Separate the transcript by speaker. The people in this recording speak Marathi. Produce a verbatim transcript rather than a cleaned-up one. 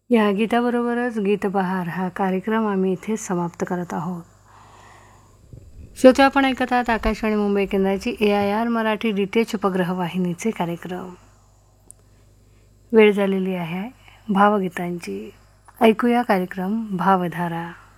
Speaker 1: या गीताबरोबरच गीतबहार हा कार्यक्रम आम्ही इथे समाप्त करत आहोत. श्रोते, आपण ऐकत आहात आकाशवाणी मुंबई केंद्राची ए I R Marathi D T H उपग्रह वाहिनीचे कार्यक्रम. वेळ झालेली आहे भावगीतांची. ऐकूया कार्यक्रम भावधारा.